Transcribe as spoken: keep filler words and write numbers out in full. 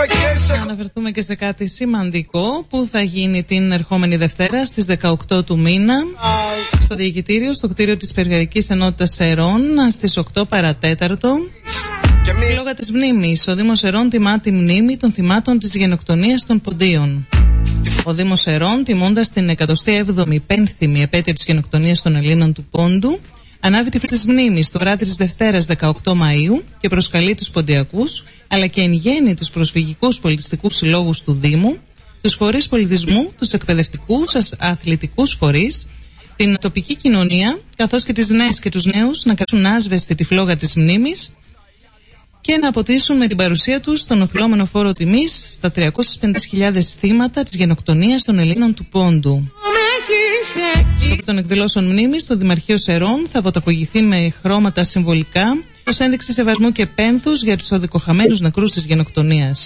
Να αναφερθούμε και σε κάτι σημαντικό που θα γίνει την ερχόμενη Δευτέρα στις δεκαοκτώ του μήνα στο Διοικητήριο, στο κτίριο της Περιφερειακής Ενότητας Σερών στις οκτώ παρατέταρτο. Λόγω της μνήμης, ο Δήμος Σερών τιμά τη μνήμη των θυμάτων της γενοκτονίας των Ποντίων. Ο Δήμος Σερών, τιμώντας την εκατοστή έβδομη πένθυμη επέτειο της γενοκτονίας των Ελλήνων του Πόντου, ανάβει τη φλόγα της μνήμης το βράδυ της Δευτέρας δεκαοκτώ Μαΐου και προσκαλεί τους Ποντιακούς, αλλά και εν γέννη τους προσφυγικούς πολιτιστικούς συλλόγους του Δήμου, τους φορείς πολιτισμού, τους εκπαιδευτικούς, αθλητικούς φορείς, την τοπική κοινωνία, καθώς και τις νέες και τους νέους να κάτσουν άσβεστη τη φλόγα της μνήμης και να αποτίσουν με την παρουσία τους τον οφειλόμενο φόρο τιμής στα τριακόσιες πενήντα χιλιάδες θύματα της γενοκτονίας των Ελλήνων του Πόντου. Το των εκδηλώσεων μνήμης στο Δημαρχείο Σερών θα αποταπογηθεί με χρώματα συμβολικά ως ένδειξη σεβασμού και πένθους για τους οδικοχαμένους νεκρούς της γενοκτονίας.